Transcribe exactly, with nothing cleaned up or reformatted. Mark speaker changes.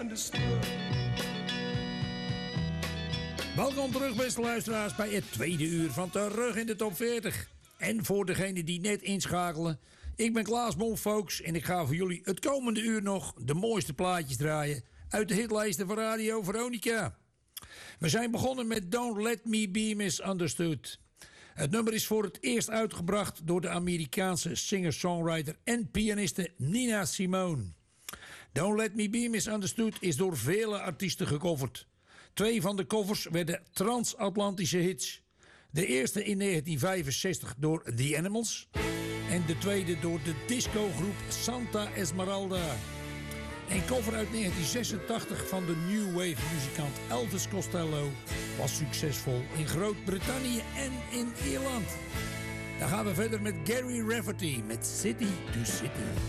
Speaker 1: understood.
Speaker 2: Welkom terug, beste luisteraars, bij het tweede uur van Terug in de Top veertig. En voor degenen die net inschakelen, ik ben Klaas Bonfolks en ik ga voor jullie het komende uur nog de mooiste plaatjes draaien uit de hitlijsten van Radio Veronica. We zijn begonnen met Don't Let Me Be Misunderstood. Het nummer is voor het eerst uitgebracht door de Amerikaanse singer-songwriter en pianiste Nina Simone. Don't Let Me Be Misunderstood is door vele artiesten gecoverd. Twee van de covers werden transatlantische hits. De eerste in negentien vijfenzestig door The Animals en de tweede door de discogroep Santa Esmeralda. Een cover uit negentien zesentachtig van de New Wave muzikant Elvis Costello was succesvol in Groot-Brittannië en in Ierland. Dan gaan we verder met Gary Rafferty met City to City.